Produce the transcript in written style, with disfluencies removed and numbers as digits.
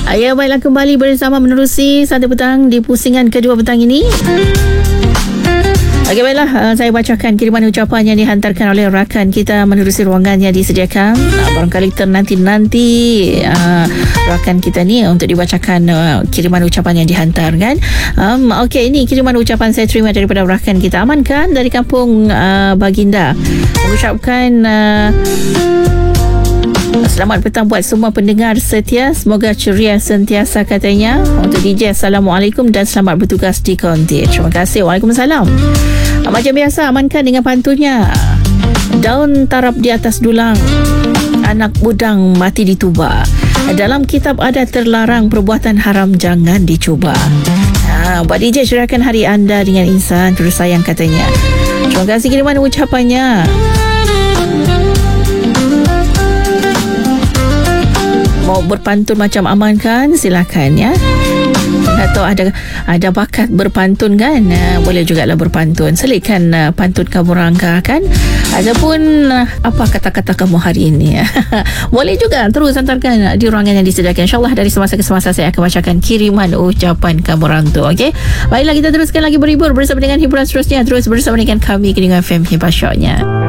Ya, baiklah, kembali bersama menerusi Santai Petang di pusingan kedua petang ini. Okey, baiklah, saya bacakan kiriman ucapan yang dihantarkan oleh rakan kita menerusi ruangan yang disediakan. Barangkali nanti rakan kita ni untuk dibacakan kiriman ucapan yang dihantar kan. Okey, ini kiriman ucapan saya terima daripada rakan kita Aman kan dari kampung Baginda. Mengucapkan selamat petang buat semua pendengar setia. Semoga ceria sentiasa katanya. Untuk DJ, Assalamualaikum dan selamat bertugas di konti. Terima kasih. Waalaikumsalam. Macam biasa, amankan dengan pantunnya. Daun tarap di atas dulang, anak budang mati dituba. Dalam kitab ada terlarang perbuatan haram jangan dicuba. Buat DJ, cerahkan hari anda dengan insan terus sayang katanya. Terima kasih kiriman ucapannya. Mau berpantun macam Aman kan? Silakan ya. Atau ada bakat berpantun kan? Boleh jugalah berpantun. Selitkan pantun kamu rangka kan? Ataupun apa kata-kata kamu hari ini? Boleh juga terus hantarkan di ruangan yang disediakan. InsyaAllah dari semasa ke semasa saya akan bacakan kiriman ucapan kamu rangka. Okey? Baiklah, kita teruskan lagi berhibur bersama dengan hiburan seterusnya. Terus bersama dengan kami, Keringan FM Hibah Syoknya.